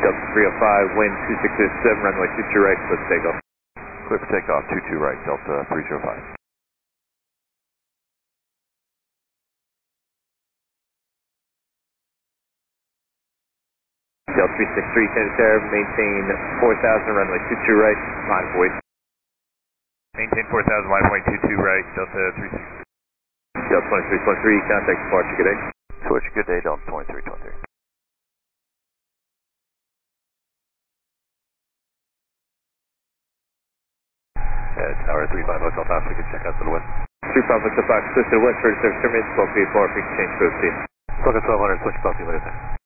Delta 305, wind 2607, runway 22 right, clear for takeoff. Clear for takeoff, 22 right, Delta 305. Delta 363, Canadair, maintain 4000, runway 22 right, line of void. Maintain 4000, line point 22 right, Delta 363. Delta 2323, contact departure, good day. Switch, good day, Delta 2323. Tower 35 Hotel Fox, we can check out to the west. 35 Hotel Fox, switch to the west, for the service terminates, 1234, we can change to OC. Look at 1200, switch, talk to you later.